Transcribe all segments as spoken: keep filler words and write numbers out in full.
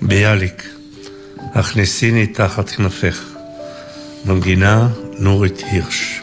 ביאליק, הכנסיני תחת כנפך. מנגינה נורית הירש.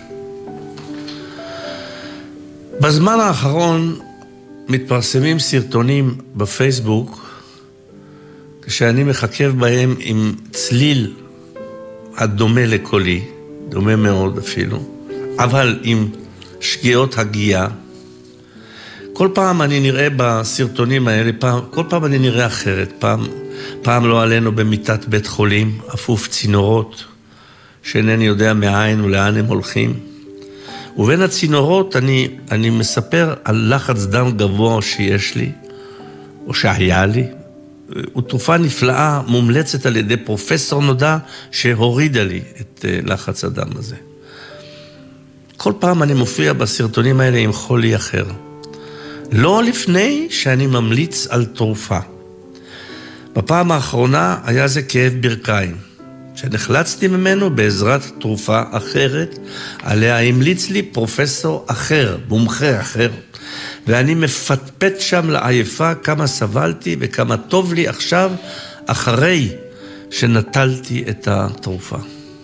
בזמן האחרון מתפרסמים סרטונים בפייסבוק כשאני מחכב בהם עם צליל הדומה לקולי, דומה מאוד אפילו, אבל עם שגיאות הגייה. כל פעם אני נראה בסרטונים האלה, פעם, כל פעם אני נראה אחרת. פעם, פעם לא עלינו במיטת בית חולים, אפוף צינורות, שאינני יודע מאין ולאן הם הולכים. ובין הצינורות אני, אני מספר על לחץ דם גבוה שיש לי, או שהיה לי. הוא תרופה נפלאה, מומלצת על ידי פרופסור נודע, שהורידה לי את לחץ הדם הזה. כל פעם אני מופיע בסרטונים האלה עם חולי אחר. לא לפני שאני ממליץ על תרופה. בפעם האחרונה היה זה כאב ברכיים, שנחלצתי ממנו בעזרת תרופה אחרת, עליה המליץ לי פרופסור אחר, מומחה אחר, ואני מפטפט שם לעייפה כמה סבלתי וכמה טוב לי עכשיו, אחרי שנטלתי את התרופה.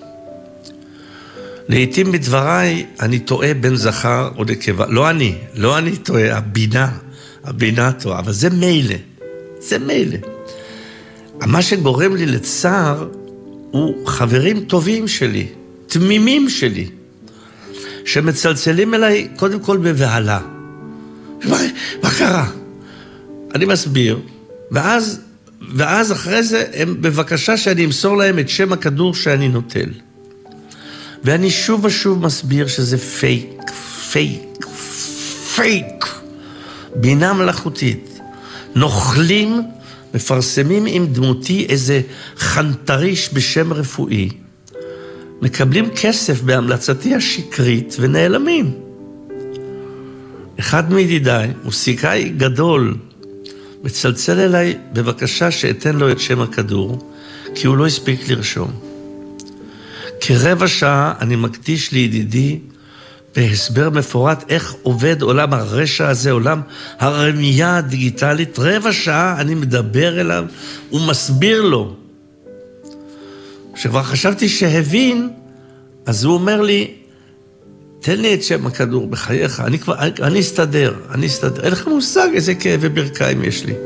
לעתים בדבריי אני טועה בין זכר או נקבה, לא אני, לא אני טועה, הבינה, הבינה טועה, אבל זה מילא, זה מילא. מה שגורם לי לצער הוא חברים טובים שלי, תמימים שלי, שמצלצלים אליי קודם כל בבהלה. מה, מה קרה? אני מסביר, ואז, ואז אחרי זה הם בבקשה שאני אמסור להם את שם הכדור שאני נוטל. ואני שוב ושוב מסביר שזה פייק, פייק, פייק. בינה מלאכותית. נוכלים מפרסמים עם דמותי איזה חנטריש בשם רפואי. מקבלים כסף בהמלצתי השקרית ונעלמים. אחד מידידיי, מוסיקאי גדול, מצלצל אליי בבקשה שאתן לו את שם הכדור, כי הוא לא הספיק לרשום. כרבע שעה אני מקדיש לידידי בהסבר מפורט איך עובד עולם הרשע הזה, עולם הרמייה הדיגיטלית. רבע שעה אני מדבר אליו ומסביר לו. שכבר חשבתי שהבין, אז הוא אומר לי, תן לי את שם הכדור בחייך, אני כבר, אני, אני אסתדר, אני אסתדר. אין לך מושג איזה כאבי ברכיים יש לי.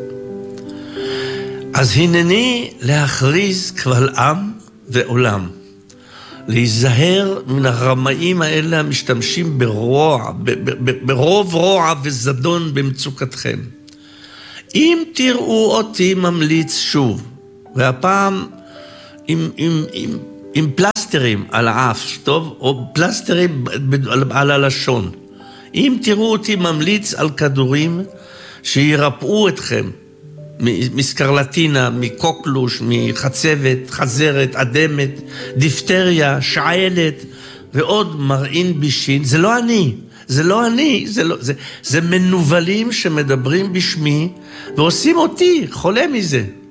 אז הנני להכריז קבל עם ועולם. להיזהר מן הרמאים האלה המשתמשים ברוע, ברוב רוע וזדון במצוקתכם. אם תראו אותי ממליץ שוב, והפעם עם, עם, עם, עם פלסטרים על האף, טוב? או פלסטרים על, על הלשון. אם תראו אותי ממליץ על כדורים שירפאו אתכם, מסקרלטינה, מקוקלוש, מחצבת, חזרת, אדמת, דיפטריה, שעלת, ועוד מרעין בישין. זה לא אני, זה לא אני, זה, לא, זה, זה מנובלים שמדברים בשמי, ועושים אותי חולה מזה.